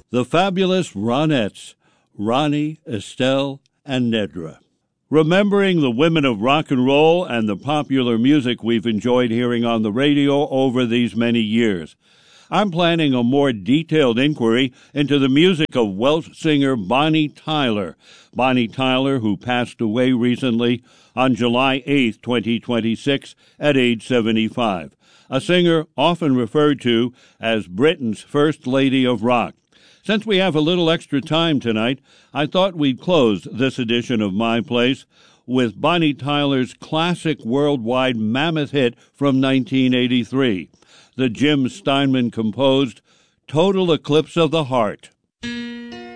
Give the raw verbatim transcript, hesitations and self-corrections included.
the fabulous Ronettes, Ronnie, Estelle, and Nedra. Remembering the women of rock and roll and the popular music we've enjoyed hearing on the radio over these many years. I'm planning a more detailed inquiry into the music of Welsh singer Bonnie Tyler. Bonnie Tyler, who passed away recently on July eighth, twenty twenty-six, at age seventy-five. A singer often referred to as Britain's First Lady of Rock. Since we have a little extra time tonight, I thought we'd close this edition of My Place with Bonnie Tyler's classic worldwide mammoth hit from nineteen eighty-three, the Jim Steinman composed Total Eclipse of the Heart.